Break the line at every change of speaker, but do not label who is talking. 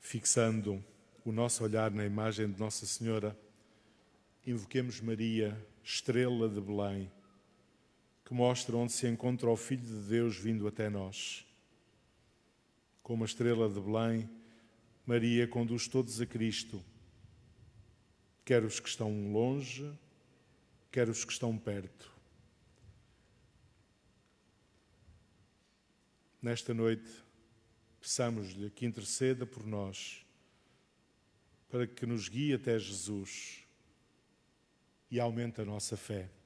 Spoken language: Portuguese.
Fixando o nosso olhar na imagem de Nossa Senhora, invoquemos Maria, estrela de Belém, que mostra onde se encontra o Filho de Deus vindo até nós. Como a estrela de Belém, Maria conduz todos a Cristo, quer os que estão longe, quer os que estão perto. Nesta noite, peçamos-lhe que interceda por nós, para que nos guie até Jesus e aumente a nossa fé.